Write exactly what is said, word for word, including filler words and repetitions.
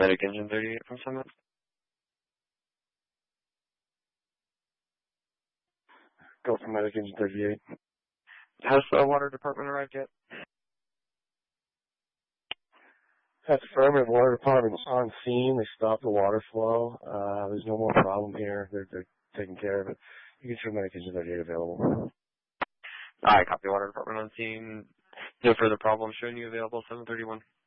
Medic Engine thirty-eight from Summit. Go for Medic Engine thirty-eight. Has the water department arrived yet? That's affirmative. Water department's on scene. They stopped the water flow. Uh, there's no more problem here. They're, they're taking care of it. You can show Medic Engine thirty-eight available. I copy water department on scene. No further problems. Showing you available seven thirty-one.